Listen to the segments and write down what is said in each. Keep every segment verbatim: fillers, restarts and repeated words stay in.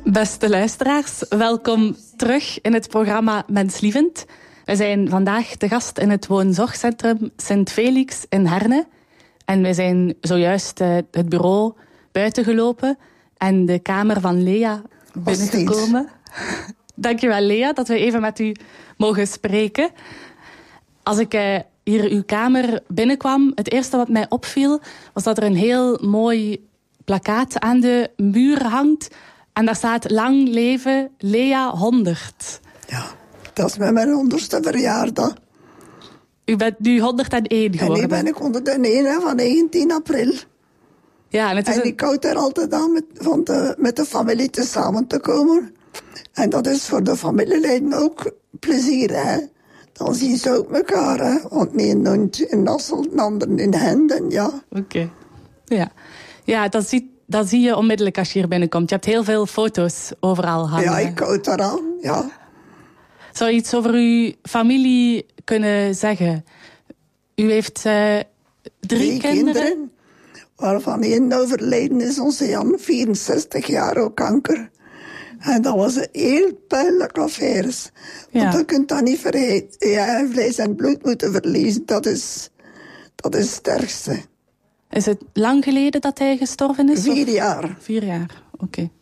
Beste luisteraars, welkom terug in het programma Menslievend. We zijn vandaag te gast in het woonzorgcentrum Sint Felix in Herne. En we zijn zojuist uh, het bureau buiten gelopen en de kamer van Lea binnengekomen. Dankjewel Lea dat we even met u mogen spreken. Als ik uh, hier uw kamer binnenkwam, het eerste wat mij opviel was dat er een heel mooi plakkaat aan de muur hangt. En daar staat lang leven Lea honderd. Ja, dat is met mijn honderdste verjaardag. U bent nu honderdéén geworden. En nu ben ik honderdéén hè, van negentien april. Ja, en het is en een... ik houd er altijd aan met, van de, met de familie te samen te komen. En dat is voor de familieleden ook plezier, hè. Dan zien ze ook elkaar, hè. Want de een noemt in Nassel, de ander in Henden, ja. Oké. Okay. Ja, ja dat, ziet, dat zie je onmiddellijk als je hier binnenkomt. Je hebt heel veel foto's overal hangen. Ja, ik houd eraan, ja. Zou je iets over uw familie kunnen zeggen? U heeft uh, drie, drie kinderen. kinderen. Waarvan één overleden is, onze Jan, vierenzestig jaar, ook kanker. En dat was een heel pijnlijke affaire. Ja. Want je kunt dat niet vergeten. Ja, vlees en bloed moeten verliezen, dat is, dat is het sterkste. Is het lang geleden dat hij gestorven is? Vier of? jaar. Vier jaar, oké. Okay.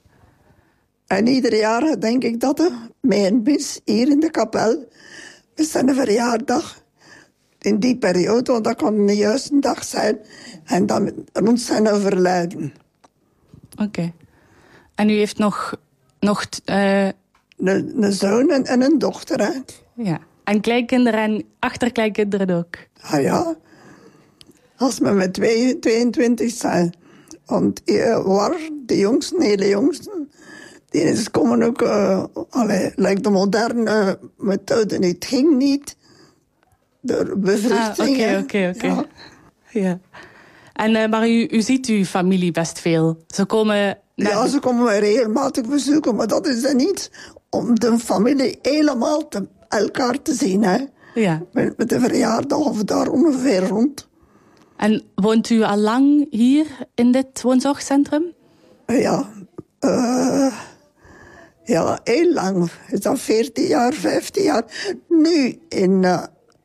En ieder jaar denk ik dat er mijn mis hier in de kapel, met zijn verjaardag, in die periode, want dat kan de juiste dag zijn, en dan rond zijn overlijden. Oké. Okay. En u heeft nog... nog uh... een, een zoon en, en een dochter, hè. Ja. En kleinkinderen en achterkleinkinderen ook? Ah ja. Als we met twee, tweeëntwintig zijn. Want uh, War, de jongste, de hele jongste, die is komen ook, uh, allee, lijkt de moderne methode, het ging niet. Door bevruchting. Ah, oké, oké, oké. Ja. En, uh, maar u, u ziet uw familie best veel. Ze komen... Ja, ze komen mij regelmatig bezoeken, maar dat is dan niet om de familie helemaal te, elkaar te zien, hè. Ja. Met, met de verjaardag of daar ongeveer rond. En woont u al lang hier in dit woonzorgcentrum? Ja, uh, ja, heel lang. Is dat veertien jaar, vijftien jaar? Nu in uh,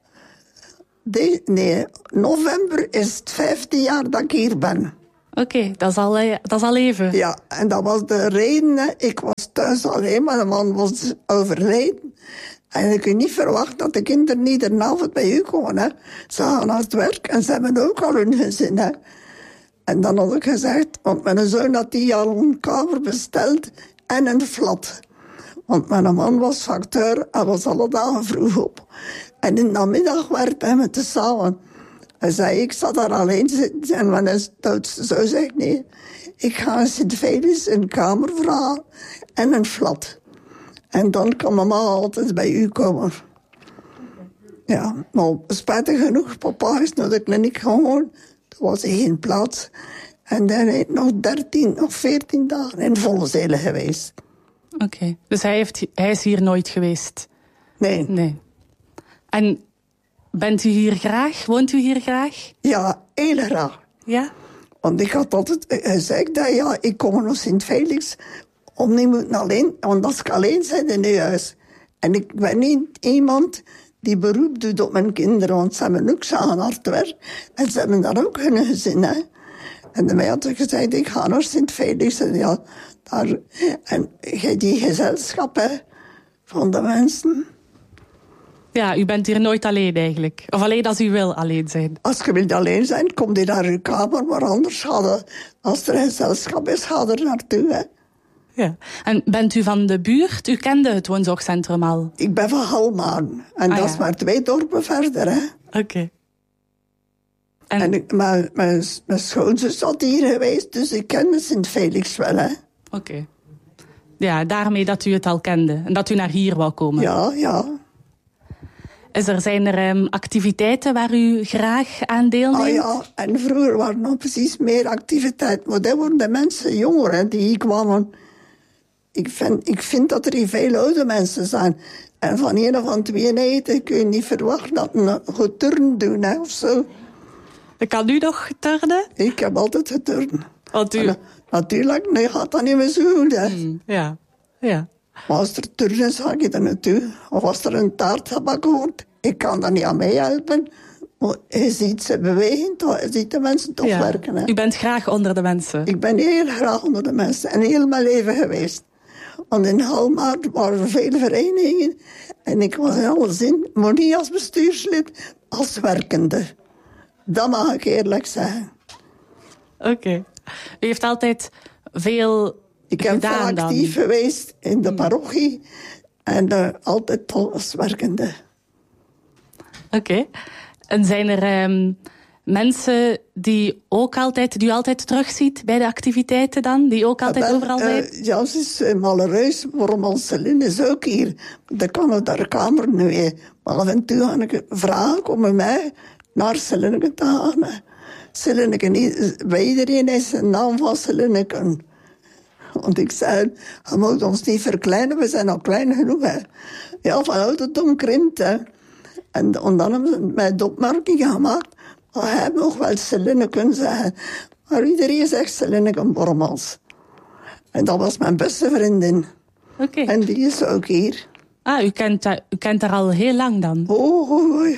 de, nee, november is het vijftien jaar dat ik hier ben. Oké, okay, dat, dat is al even. Ja, en dat was de reden. Hè. Ik was thuis alleen, maar de man was overleden. En ik kon niet verwachten dat de kinderen niet vanavond bij u komen. Hè. Ze gaan naar het werk en ze hebben ook al hun gezin. Hè. En dan had ik gezegd, want mijn zoon had die al een kamer besteld en een flat. Want mijn man was facteur en was alle dagen vroeg op. En in de namiddag werd hij met de samen. Hij zei, ik zat daar alleen zitten. En mijn oudste zo zegt, nee, ik ga in Sint Felix een kamer vragen en een flat. En dan kan mama altijd bij u komen. Ja, maar spijtig genoeg, papa is naar de kliniek gegaan. Er was geen plaats. En dan heeft nog dertien of veertien dagen in volle zelen geweest. Oké, okay. Dus hij, heeft, hij is hier nooit geweest? Nee. Nee. En bent u hier graag? Woont u hier graag? Ja, heel graag. Ja? Want ik had altijd gezegd, dat, ja, ik kom naar Sint Felix om niet moeten alleen, want als ik alleen zit in het huis. En ik ben niet iemand die beroep doet op mijn kinderen, want ze hebben ook samen hard werk. En ze hebben daar ook hun gezin, hè. En dan had ik gezegd, ik ga naar Sint Felix. En ja, daar, en die gezelschap, hè, van de mensen. Ja, u bent hier nooit alleen eigenlijk. Of alleen als u wil alleen zijn. Als je wilt alleen zijn, kom je naar uw kamer. Maar anders ga je, als er een gezelschap is, ga er naartoe, hè. Ja. En bent u van de buurt? U kende het woonzorgcentrum al? Ik ben van Halmaan. En ah, dat ja. is maar twee dorpen verder, hè. Oké. Okay. En, en ik, mijn, mijn, mijn schoonzus zat hier geweest, dus ik kende Sint Felix wel, hè. Oké. Okay. Ja, daarmee dat u het al kende. En dat u naar hier wou komen. Ja, ja. Is er, zijn er um, activiteiten waar u graag aan deelneemt? Ah ja, en vroeger waren nog precies meer activiteiten. Maar dat worden de mensen jonger, hè, die hier kwamen. Ik vind, ik vind dat er hier veel oude mensen zijn. En van een of van tweeënnegentig kun je niet verwachten dat een goed turn doen, hè, of zo. Kan u nog turnen? Ik heb altijd geturnd. Want u... En, natuurlijk, nee, gaat dat niet meer zo goed, hè. Mm, ja. Ja. Maar als er turn is, ga ik er naartoe. Of als er een taart gebakken wordt, ik kan daar niet aan meehelpen. Maar je ziet ze bewegen, toch? Je ziet de mensen toch ja. werken. Hè? U bent graag onder de mensen. Ik ben heel graag onder de mensen en heel mijn leven geweest. Want in Halmaart waren er vele verenigingen. En ik was in alle zin, maar niet als bestuurslid, als werkende. Dat mag ik eerlijk zeggen. Oké. Okay. U heeft altijd veel ik heb gedaan dan? actief geweest in de parochie. En uh, altijd als werkende. Oké. Okay. En zijn er um, mensen die, ook altijd, die u altijd terugziet bij de activiteiten dan? Die ook altijd ben, overal zijn? Uh, ja, ze is uh, Maleruis, waarom Celine is ook hier. Dan kan ik daar kamer nu weer. Maar af en toe ga ik vragen komen mij naar Celine te gaan. Celine, bij iedereen is de naam van Celine. Want ik zei, je moet ons niet verkleinen, we zijn al klein genoeg. Hè. Ja, van ouderdom krimpt, hè. En, en dan hebben ze mij de opmerking gemaakt, maar hij mag wel Celine kunnen zeggen. Maar iedereen zegt Celine Bormans. En dat was mijn beste vriendin. Okay. En die is ook hier. Ah, u kent, u kent haar al heel lang dan? Oh, oh, oh.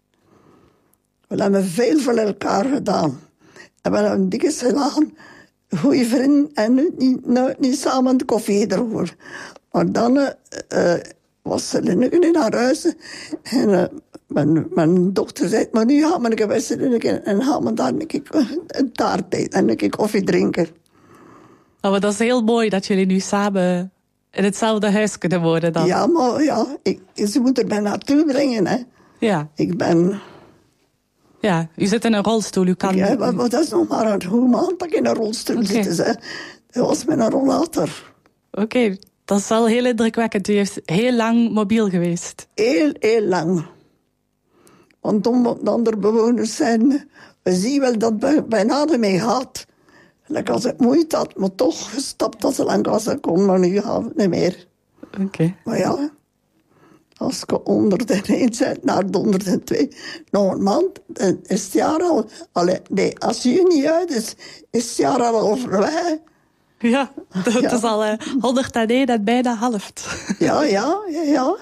We hebben veel voor elkaar gedaan. En we hebben dikwijls gedaan, goede vrienden, en nu niet, nou, niet samen de koffie ervoor. Maar dan uh, uh, was Celine in haar huis. En uh, mijn, mijn dochter zei, maar nu gaan we bij Celine en gaan we daar een, keer, een taart eten en een keer koffie drinken. Oh, maar dat is heel mooi dat jullie nu samen in hetzelfde huis kunnen wonen dan. Ja, maar ja, ik, ze moet er mij naartoe brengen, hè. Ja. Ik ben... Ja, u zit in een rolstoel, u kan... Ja, maar, maar dat is nog maar een goede maand dat ik in een rolstoel okay. zit. Hè. Dat was met een rollator. Oké, okay, dat is wel heel indrukwekkend. U heeft heel lang mobiel geweest. Heel, heel lang. Want de andere bewoners zijn... We zien wel dat het bijna ermee gaat. Like als ik moeite had, maar toch gestapt dat ze lang als ik kon. Maar nu gaat het niet meer. Oké. Okay. Maar ja... Als ik honderdéén zit naar de honderdtwee, nog een maand, dan is het jaar al... Allee, nee, als juni uit is, is het jaar al voorbij. Ja, dat ja. is al uh, honderdéén en bijna halft. Ja, ja, ja, ja.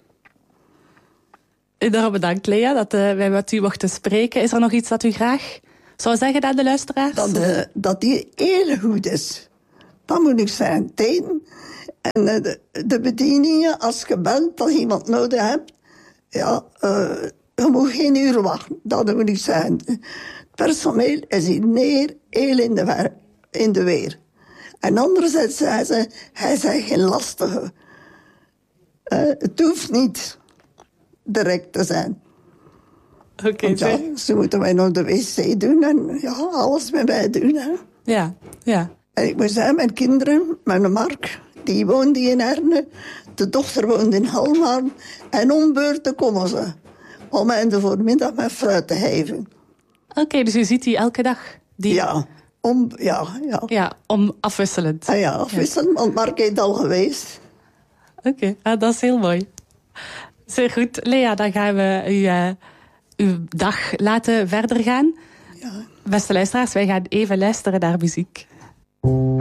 En daarom bedankt, Lea, dat uh, wij met u mochten spreken. Is er nog iets dat u graag zou zeggen aan de luisteraars? Dat, uh, dat die heel goed is. Dat moet ik zeggen. Tegen... En de, de bedieningen, als je belt dat iemand nodig hebt, ja, uh, je moet geen uur wachten. Dat moet ik zeggen. Het personeel is hier neer, heel in de, weer, in de weer. En anderzijds zei ze, hij zei geen lastige. Uh, het hoeft niet direct te zijn. Oké. Okay, ja, ze moeten wij nog de wc doen en ja, alles met mij doen. Hè. Ja, ja. En ik moet zeggen, mijn kinderen, mijn Mark... Die woonde in Herne, de dochter woonde in Halmaar. En om beurten komen ze. Om mij in de voormiddag met fruit te geven. Oké, okay, dus u ziet die elke dag? Die... Ja, om, ja, ja. Ja, om afwisselend. Ah ja, afwisselend, ja. Want Mark is al geweest. Oké, okay, ah, dat is heel mooi. Zeer goed. Lea, dan gaan we u, uh, uw dag laten verder gaan. Ja. Beste luisteraars, wij gaan even luisteren naar muziek.